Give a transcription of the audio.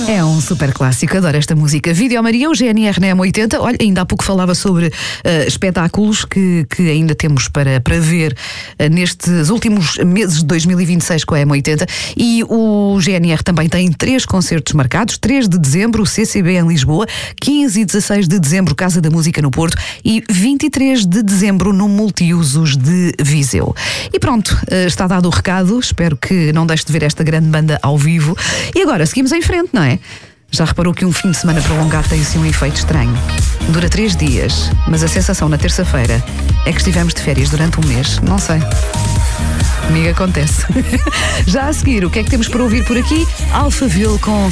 É um super clássico, adoro esta música. Vídeo Maria, o GNR na M80. Olha, ainda há pouco falava sobre espetáculos que ainda temos para ver nestes últimos meses de 2026 com a M80. E o GNR também tem 3 concertos marcados: 3 de dezembro, o CCB em Lisboa, 15 e 16 de dezembro, Casa da Música no Porto e 23 de dezembro no Multiusos de Viseu. E pronto, está dado o recado. Espero que não deixe de ver esta grande banda ao vivo. E agora, seguimos em frente, não é? Já reparou que um fim de semana prolongado tem assim um efeito estranho? Dura 3 dias, mas a sensação na terça-feira é que estivemos de férias durante um mês. Não sei. Comigo acontece. Já a seguir, o que é que temos para ouvir por aqui? Alphaville com